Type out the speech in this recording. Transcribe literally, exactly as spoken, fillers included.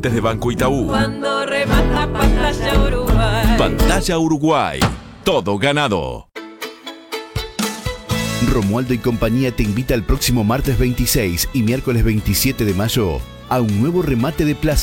clientes de Banco Itaú. Cuando remata Pantalla Uruguay. Pantalla Uruguay. Todo ganado. Romualdo y compañía te invita el próximo martes veintiséis y miércoles veintisiete de mayo a un nuevo remate de plaza